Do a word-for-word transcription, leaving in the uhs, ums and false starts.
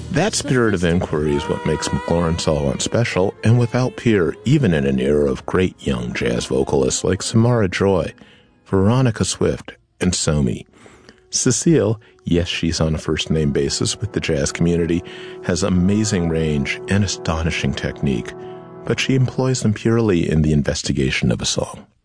That spirit of inquiry is what makes McLaurin Sullivan special and without peer, even in an era of great young jazz vocalists like Samara Joy, Veronica Swift, and Somi. Cecile, yes, she's on a first-name basis with the jazz community, has amazing range and astonishing technique, but she employs them purely in the investigation of a song.